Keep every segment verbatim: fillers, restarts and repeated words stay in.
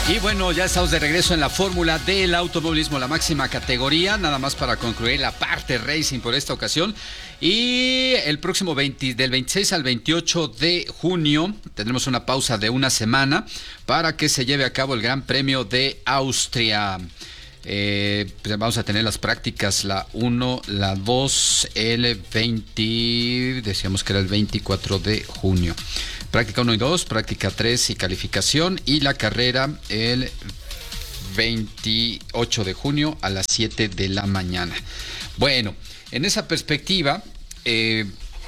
Y bueno, ya estamos de regreso en la fórmula del automovilismo, la máxima categoría, nada más para concluir la parte racing por esta ocasión. Y el próximo veinte, del veintiséis al veintiocho de junio tendremos una pausa de una semana para que se lleve a cabo el Gran Premio de Austria. Eh, pues vamos a tener las prácticas, la uno, la dos, el veinte, decíamos que era el veinticuatro de junio. Práctica uno y dos, práctica tres y calificación, y la carrera el veintiocho de junio a las siete de la mañana. Bueno, en esa perspectiva, eh,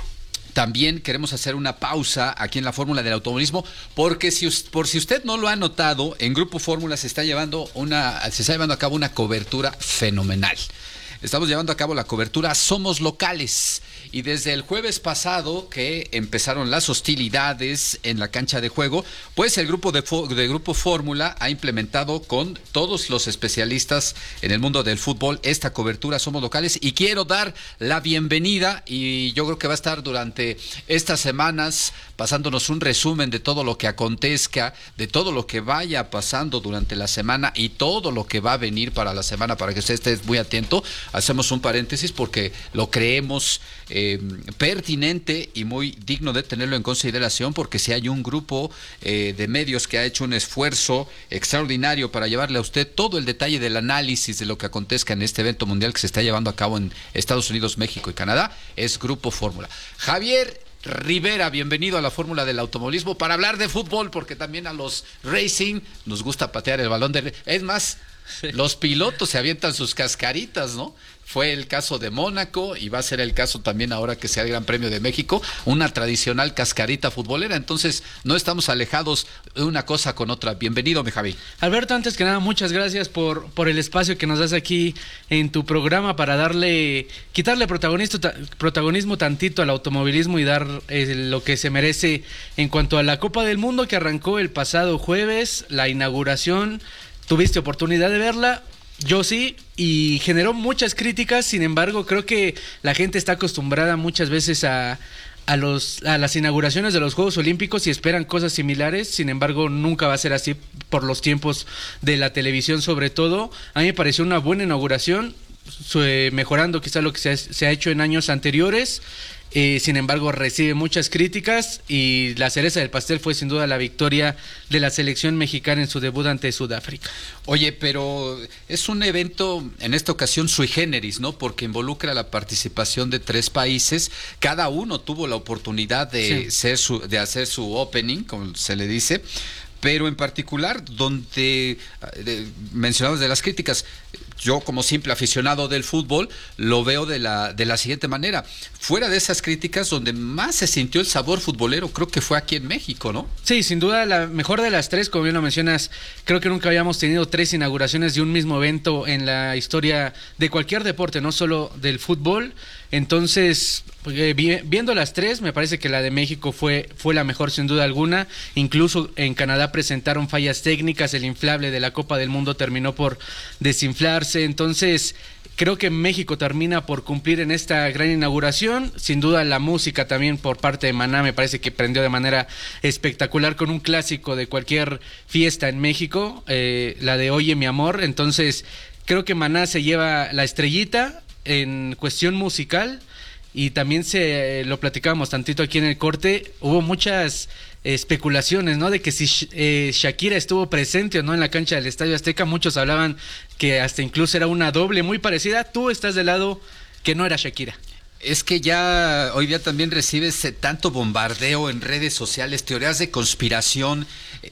también queremos hacer una pausa aquí en la Fórmula del Automovilismo, porque si, por si usted no lo ha notado, en Grupo Fórmula se está llevando una, se está llevando a cabo una cobertura fenomenal. Estamos llevando a cabo la cobertura Somos Locales. Y desde el jueves pasado que empezaron las hostilidades en la cancha de juego, pues el grupo de, de Grupo Fórmula ha implementado con todos los especialistas en el mundo del fútbol esta cobertura Somos Locales, y quiero dar la bienvenida, y yo creo que va a estar durante estas semanas pasándonos un resumen de todo lo que acontezca, de todo lo que vaya pasando durante la semana y todo lo que va a venir para la semana, para que usted esté muy atento. Hacemos un paréntesis porque lo creemos eh, pertinente y muy digno de tenerlo en consideración, porque si hay un grupo eh, de medios que ha hecho un esfuerzo extraordinario para llevarle a usted todo el detalle del análisis de lo que acontezca en este evento mundial que se está llevando a cabo en Estados Unidos, México y Canadá, es Grupo Fórmula. Javier Rivera, bienvenido a la Fórmula del Automovilismo para hablar de fútbol, porque también a los racing nos gusta patear el balón de... Es más, sí, los pilotos se avientan sus cascaritas, ¿no? Fue el caso de Mónaco y va a ser el caso también ahora que sea el Gran Premio de México, una tradicional cascarita futbolera. Entonces no estamos alejados de una cosa con otra. Bienvenido, mi Javi. Alberto, antes que nada, muchas gracias por, por el espacio que nos das aquí en tu programa para darle, quitarle protagonismo tantito al automovilismo y dar eh, lo que se merece en cuanto a la Copa del Mundo, que arrancó el pasado jueves, la inauguración. ¿Tuviste oportunidad de verla? Yo sí, y generó muchas críticas. Sin embargo, creo que la gente está acostumbrada muchas veces a, a, los, a las inauguraciones de los Juegos Olímpicos y esperan cosas similares. Sin embargo, nunca va a ser así por los tiempos de la televisión, sobre todo. A mí me pareció una buena inauguración, mejorando quizás lo que se ha, se ha hecho en años anteriores. Eh, sin embargo, recibe muchas críticas, y la cereza del pastel fue sin duda la victoria de la selección mexicana en su debut ante Sudáfrica. Oye, pero es un evento en esta ocasión sui generis, ¿no? Porque involucra la participación de tres países. Cada uno tuvo la oportunidad de, sí. ser su, de hacer su opening, como se le dice. Pero en particular, donde eh, mencionamos de las críticas, yo como simple aficionado del fútbol lo veo de la, de la siguiente manera. Fuera de esas críticas, donde más se sintió el sabor futbolero, creo que fue aquí en México, ¿no? Sí, sin duda la mejor de las tres, como bien lo mencionas. Creo que nunca habíamos tenido tres inauguraciones de un mismo evento en la historia de cualquier deporte, no solo del fútbol. Entonces, eh, viendo las tres, me parece que la de México fue, fue la mejor sin duda alguna. Incluso en Canadá presentaron fallas técnicas, el inflable de la Copa del Mundo terminó por desinflarse. Entonces, creo que México termina por cumplir en esta gran inauguración. Sin duda la música también por parte de Maná me parece que prendió de manera espectacular con un clásico de cualquier fiesta en México, eh, la de Oye mi amor. Entonces, creo que Maná se lleva la estrellita en cuestión musical, y también se eh, lo platicábamos tantito aquí en el corte. Hubo muchas especulaciones, ¿no? De que si eh, Shakira estuvo presente o no en la cancha del Estadio Azteca. Muchos hablaban que hasta incluso era una doble muy parecida. Tú estás del lado que no era Shakira. Es que ya hoy día también recibes tanto bombardeo en redes sociales, teorías de conspiración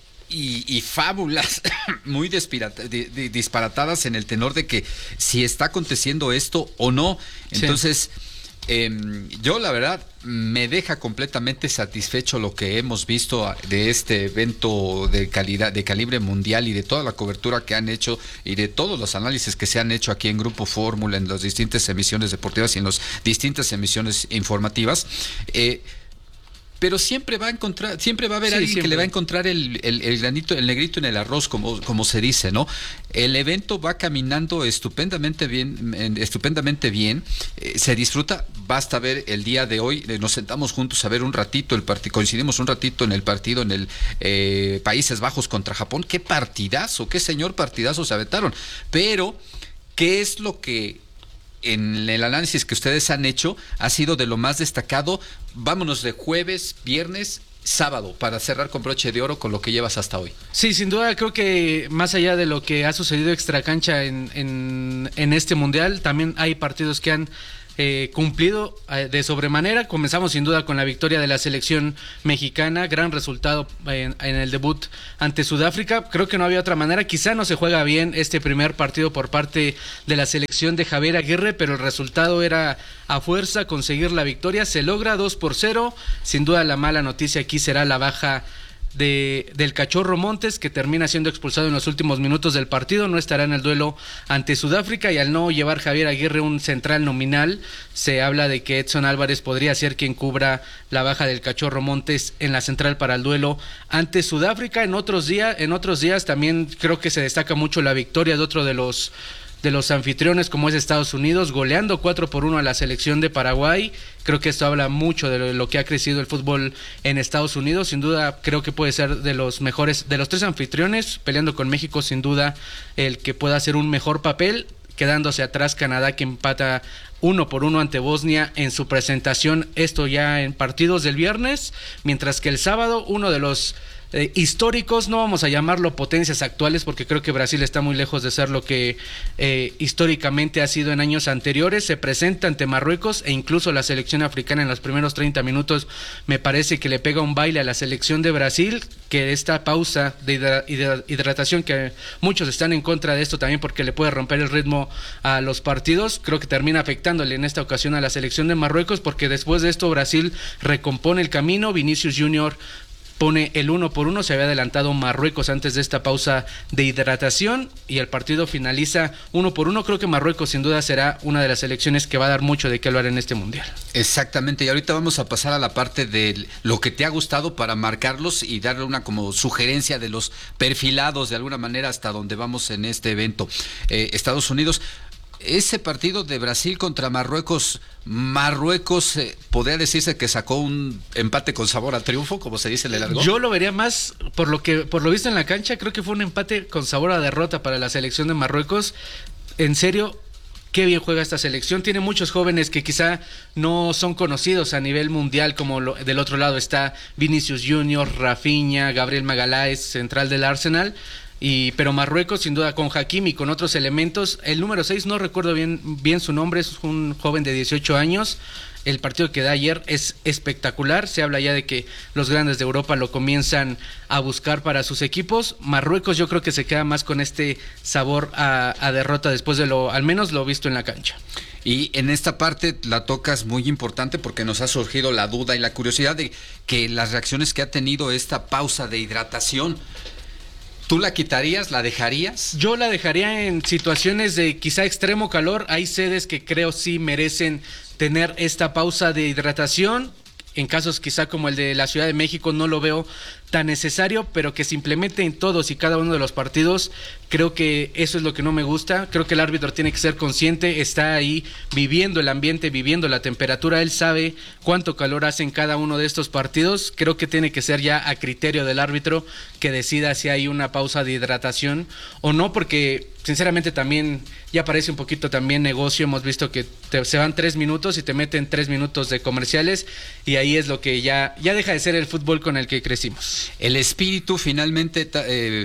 y, y fábulas muy despirata, de, de, disparatadas en el tenor de que si está aconteciendo esto o no. Entonces, sí. Eh, yo la verdad me deja completamente satisfecho lo que hemos visto de este evento de calidad, de calibre mundial, y de toda la cobertura que han hecho y de todos los análisis que se han hecho aquí en Grupo Fórmula, en las distintas emisiones deportivas y en las distintas emisiones informativas. Eh, pero siempre va a encontrar, siempre va a haber Sí, alguien siempre. que le va a encontrar el, el, el granito, el negrito en el arroz, como, como se dice, ¿no? El evento va caminando estupendamente bien, estupendamente bien, eh, se disfruta, basta ver el día de hoy, eh, nos sentamos juntos a ver un ratito, el partido, coincidimos un ratito en el partido en el eh, Países Bajos contra Japón, qué partidazo, qué señor partidazo se aventaron, pero ¿qué es lo que en el análisis que ustedes han hecho ha sido de lo más destacado? Vámonos de jueves, viernes, sábado, para cerrar con broche de oro con lo que llevas hasta hoy. Sí, sin duda creo que más allá de lo que ha sucedido extracancha en, en, en este mundial, también hay partidos que han eh, cumplido eh, de sobremanera. Comenzamos sin duda con la victoria de la selección mexicana, gran resultado en, en el debut ante Sudáfrica. Creo que no había otra manera, quizá no se juega bien este primer partido por parte de la selección de Javier Aguirre, pero el resultado era a fuerza conseguir la victoria. Se logra dos por cero. Sin duda la mala noticia aquí será la baja de del Cachorro Montes, que termina siendo expulsado en los últimos minutos del partido, no estará en el duelo ante Sudáfrica, y al no llevar Javier Aguirre un central nominal, se habla de que Edson Álvarez podría ser quien cubra la baja del Cachorro Montes en la central para el duelo ante Sudáfrica. En otros días, en otros días también creo que se destaca mucho la victoria de otro de los de los anfitriones, como es Estados Unidos, goleando cuatro por uno a la selección de Paraguay. Creo que esto habla mucho de lo que ha crecido el fútbol en Estados Unidos. Sin duda creo que puede ser de los mejores, de los tres anfitriones, peleando con México, sin duda el que pueda hacer un mejor papel, quedándose atrás Canadá, que empata uno por uno ante Bosnia en su presentación, esto ya en partidos del viernes, mientras que el sábado uno de los Eh, históricos, no vamos a llamarlo potencias actuales, porque creo que Brasil está muy lejos de ser lo que eh, históricamente ha sido en años anteriores, se presenta ante Marruecos, e incluso la selección africana en los primeros treinta minutos me parece que le pega un baile a la selección de Brasil, que esta pausa de hidra- hidra- hidratación, que muchos están en contra de esto también porque le puede romper el ritmo a los partidos, creo que termina afectándole en esta ocasión a la selección de Marruecos, porque después de esto Brasil recompone el camino. Vinicius Junior pone el uno por uno, se había adelantado Marruecos antes de esta pausa de hidratación, y el partido finaliza uno por uno. Creo que Marruecos sin duda será una de las selecciones que va a dar mucho de qué hablar en este mundial. Exactamente, y ahorita vamos a pasar a la parte de lo que te ha gustado para marcarlos y darle una como sugerencia de los perfilados de alguna manera hasta donde vamos en este evento. Eh, Estados Unidos, ese partido de Brasil contra Marruecos, Marruecos eh, podría decirse que sacó un empate con sabor a triunfo, como se dice, le largó. Yo lo vería más por lo que por lo visto en la cancha, creo que fue un empate con sabor a derrota para la selección de Marruecos. En serio, qué bien juega esta selección, tiene muchos jóvenes que quizá no son conocidos a nivel mundial, como lo, del otro lado está Vinicius Junior, Rafinha, Gabriel Magaláes, central del Arsenal. Y, pero Marruecos sin duda con Hakimi y con otros elementos. El número seis, no recuerdo bien, bien su nombre, es un joven de dieciocho años. El partido que da ayer es espectacular, se habla ya de que los grandes de Europa lo comienzan a buscar para sus equipos. Marruecos yo creo que se queda más con este sabor a, a derrota después de lo, al menos lo visto en la cancha. Y en esta parte la tocas muy importante porque nos ha surgido la duda y la curiosidad de que las reacciones que ha tenido esta pausa de hidratación, ¿tú la quitarías? ¿La dejarías? Yo la dejaría en situaciones de quizá extremo calor. Hay sedes que creo sí merecen tener esta pausa de hidratación. En casos quizá como el de la Ciudad de México no lo veo tan necesario, pero que se implemente en todos y cada uno de los partidos, creo que eso es lo que no me gusta. Creo que el árbitro tiene que ser consciente, está ahí viviendo el ambiente, viviendo la temperatura, él sabe cuánto calor hace en cada uno de estos partidos. Creo que tiene que ser ya a criterio del árbitro que decida si hay una pausa de hidratación o no, porque sinceramente también ya parece un poquito también negocio. Hemos visto que te, se van tres minutos y te meten tres minutos de comerciales, y ahí es lo que ya, ya deja de ser el fútbol con el que crecimos. El espíritu finalmente eh,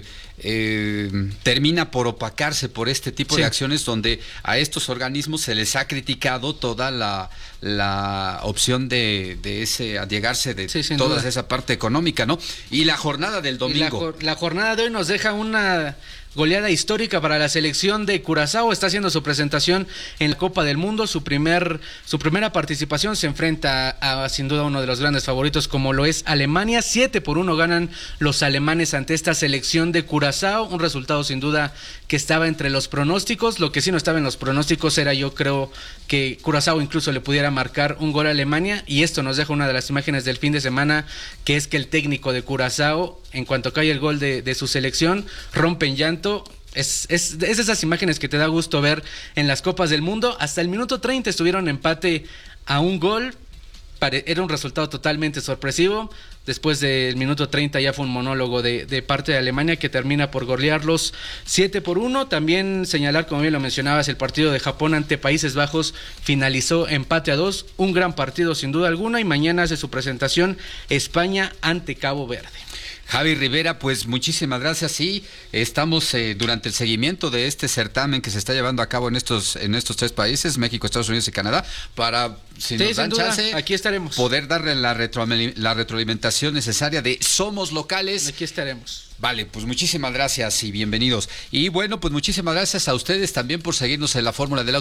eh, termina por opacarse por este tipo Sí. de acciones, donde a estos organismos se les ha criticado toda la, la opción de, de ese allegarse de Sí, sin toda duda. esa parte económica, ¿no? Y la jornada del Y la, domingo. jor- la jornada de hoy nos deja una goleada histórica para la selección de Curazao. Está haciendo su presentación en la Copa del Mundo, su primer su primera participación. Se enfrenta a, a sin duda uno de los grandes favoritos como lo es Alemania. Siete por uno ganan los alemanes ante esta selección de Curazao. Curazao, un resultado sin duda que estaba entre los pronósticos. Lo que sí no estaba en los pronósticos era, yo creo, que Curazao incluso le pudiera marcar un gol a Alemania, y esto nos deja una de las imágenes del fin de semana, que es que el técnico de Curazao, en cuanto cae el gol de, de su selección, rompe en llanto. Es, es, es de esas imágenes que te da gusto ver en las Copas del Mundo. Hasta el minuto treinta estuvieron empate a un gol. Pare, era un resultado totalmente sorpresivo. Después del minuto treinta ya fue un monólogo de, de parte de Alemania, que termina por golearlos siete por uno. También señalar, como bien lo mencionabas, el partido de Japón ante Países Bajos finalizó empate a dos. Un gran partido sin duda alguna, y mañana hace su presentación España ante Cabo Verde. Javi Rivera, pues muchísimas gracias. Sí, estamos eh, durante el seguimiento de este certamen que se está llevando a cabo en estos en estos tres países, México, Estados Unidos y Canadá, para, si sí, nos dan duda, chance, aquí estaremos, poder darle la, retro, la retroalimentación necesaria de somos locales. Aquí estaremos. Vale, pues muchísimas gracias y bienvenidos. Y bueno, pues muchísimas gracias a ustedes también por seguirnos en la Fórmula del Auto.